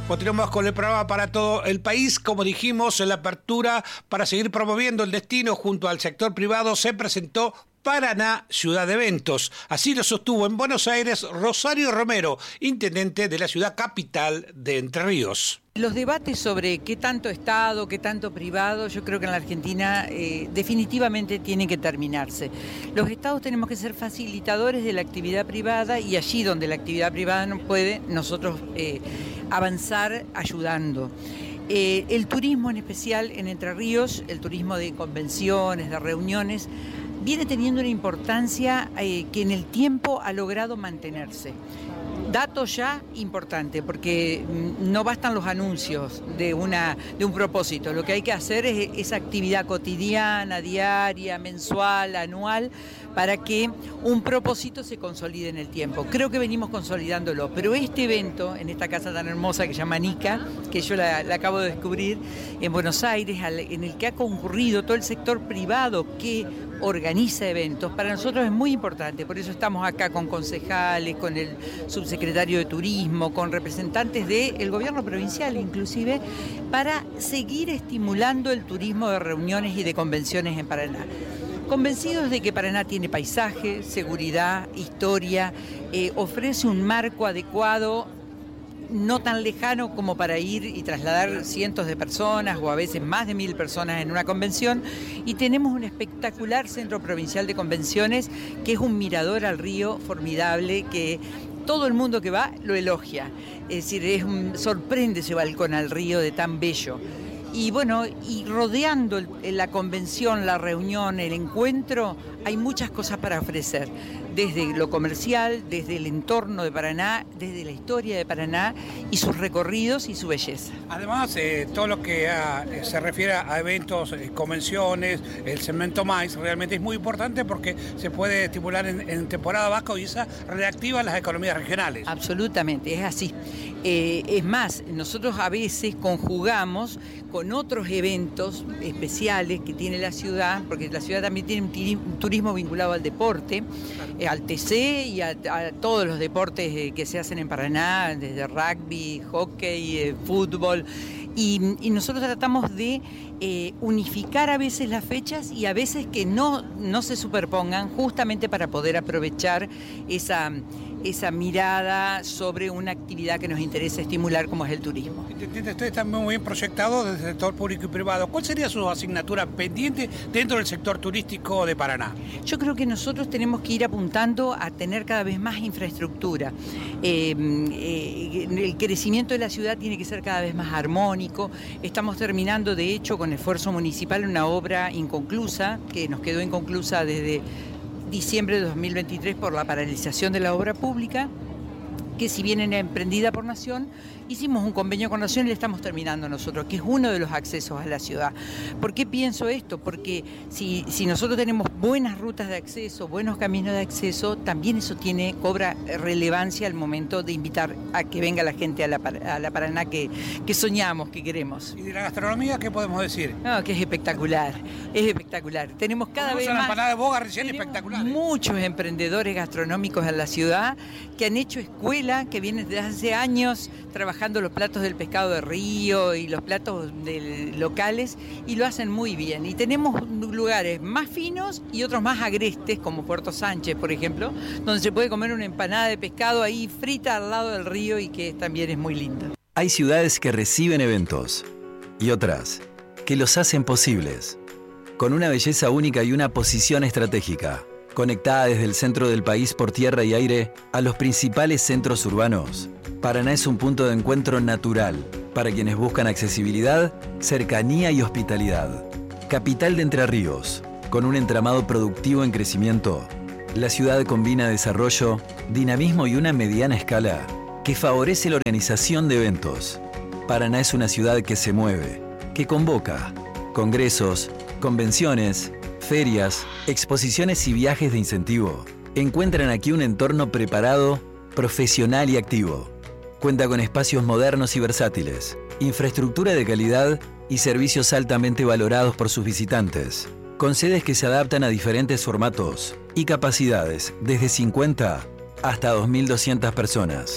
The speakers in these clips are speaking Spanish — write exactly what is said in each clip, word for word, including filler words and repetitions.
Continuamos con el programa para todo el país. Como dijimos en la apertura, para seguir promoviendo el destino junto al sector privado, se presentó Paraná, ciudad de eventos. Así lo sostuvo en Buenos Aires Rosario Romero, intendente de la ciudad capital de Entre Ríos. Los debates sobre qué tanto Estado, qué tanto privado, yo creo que en la Argentina eh, definitivamente tienen que terminarse. Los Estados tenemos que ser facilitadores de la actividad privada y allí donde la actividad privada no puede, nosotros eh, avanzar ayudando. Eh, el turismo en especial en Entre Ríos, el turismo de convenciones, de reuniones, viene teniendo una importancia eh, que en el tiempo ha logrado mantenerse. Dato ya importante, porque no bastan los anuncios de, una, de un propósito. Lo que hay que hacer es esa actividad cotidiana, diaria, mensual, anual, para que un propósito se consolide en el tiempo. Creo que venimos consolidándolo, pero este evento, en esta casa tan hermosa que se llama Nica, que yo la, la acabo de descubrir en Buenos Aires, en el que ha concurrido todo el sector privado que organiza eventos, para nosotros es muy importante. Por eso estamos acá con concejales, con el subsecretario de Turismo, con representantes del gobierno provincial inclusive, para seguir estimulando el turismo de reuniones y de convenciones en Paraná. Convencidos de que Paraná tiene paisaje, seguridad, historia, eh, ofrece un marco adecuado, no tan lejano como para ir y trasladar cientos de personas o a veces más de mil personas en una convención, y tenemos un espectacular centro provincial de convenciones que es un mirador al río formidable que todo el mundo que va lo elogia. Es decir, es un, sorprende ese balcón al río de tan bello. Y bueno, y rodeando el, la convención, la reunión, el encuentro, hay muchas cosas para ofrecer. Desde lo comercial, desde el entorno de Paraná, desde la historia de Paraná y sus recorridos y su belleza. Además, eh, todo lo que ah, se refiere a eventos, eh, convenciones, el segmento MAIS, realmente es muy importante porque se puede estimular en, en temporada baja y esa reactiva las economías regionales. Absolutamente, es así. Eh, es más, nosotros a veces conjugamos con otros eventos especiales que tiene la ciudad, porque la ciudad también tiene un turismo vinculado al deporte, eh, al T C y a, a todos los deportes eh, que se hacen en Paraná, desde rugby, hockey, eh, fútbol. Y, y nosotros tratamos de eh, unificar a veces las fechas y a veces que no, no se superpongan, justamente para poder aprovechar esa, esa mirada sobre una actividad que nos interesa estimular, como es el turismo. Ustedes están muy bien proyectados desde el sector público y privado. ¿Cuál sería su asignatura pendiente dentro del sector turístico de Paraná? Yo creo que nosotros tenemos que ir apuntando a tener cada vez más infraestructura. Eh, eh, el crecimiento de la ciudad tiene que ser cada vez más armónico. Estamos terminando, de hecho, con esfuerzo municipal, una obra inconclusa, que nos quedó inconclusa desde diciembre de dos mil veintitrés por la paralización de la obra pública, que si bien era emprendida por Nación, hicimos un convenio con Nación y le estamos terminando nosotros, que es uno de los accesos a la ciudad. ¿Por qué pienso esto? Porque si, si nosotros tenemos buenas rutas de acceso, buenos caminos de acceso, también eso tiene, cobra relevancia al momento de invitar a que venga la gente a la, a la Paraná que, que soñamos, que queremos. ¿Y de la gastronomía qué podemos decir? No, que es espectacular, es espectacular. Tenemos cada vez la más... empanada de boga recién espectacular. Muchos emprendedores gastronómicos en la ciudad que han hecho escuela, que vienen desde hace años trabajando los platos del pescado de río y los platos de, locales, y lo hacen muy bien. Y tenemos lugares más finos y otros más agrestes, como Puerto Sánchez, por ejemplo, donde se puede comer una empanada de pescado ahí frita al lado del río y que también es muy lindo. Hay ciudades que reciben eventos y otras que los hacen posibles, con una belleza única y una posición estratégica. Conectada desde el centro del país por tierra y aire a los principales centros urbanos, Paraná es un punto de encuentro natural para quienes buscan accesibilidad, cercanía y hospitalidad. Capital de Entre Ríos, con un entramado productivo en crecimiento, la ciudad combina desarrollo, dinamismo y una mediana escala que favorece la organización de eventos. Paraná es una ciudad que se mueve, que convoca congresos, convenciones, ferias, exposiciones y viajes de incentivo. Encuentran aquí un entorno preparado, profesional y activo. Cuenta con espacios modernos y versátiles, infraestructura de calidad y servicios altamente valorados por sus visitantes, con sedes que se adaptan a diferentes formatos y capacidades desde cincuenta hasta dos mil doscientas personas.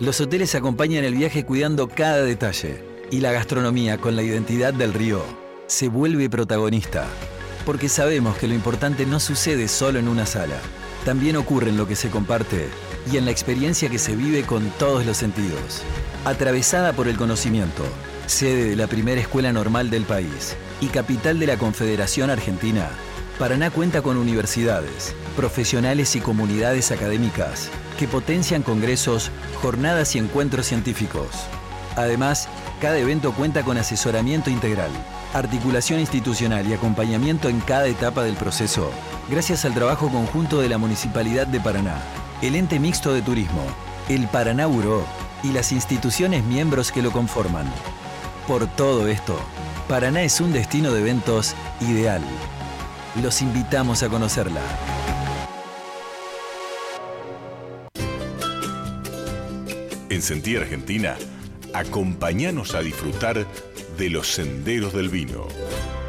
Los hoteles acompañan el viaje cuidando cada detalle. Y la gastronomía, con la identidad del río, se vuelve protagonista. Porque sabemos que lo importante no sucede solo en una sala. También ocurre en lo que se comparte y en la experiencia que se vive con todos los sentidos. Atravesada por el conocimiento, sede de la primera escuela normal del país y capital de la Confederación Argentina, Paraná cuenta con universidades, profesionales y comunidades académicas que potencian congresos, jornadas y encuentros científicos. Además, cada evento cuenta con asesoramiento integral, articulación institucional y acompañamiento en cada etapa del proceso, gracias al trabajo conjunto de la Municipalidad de Paraná, el ente mixto de turismo, el Paraná Buró y las instituciones miembros que lo conforman. Por todo esto, Paraná es un destino de eventos ideal. Los invitamos a conocerla. En Sentí Argentina, acompáñanos a disfrutar de los senderos del vino.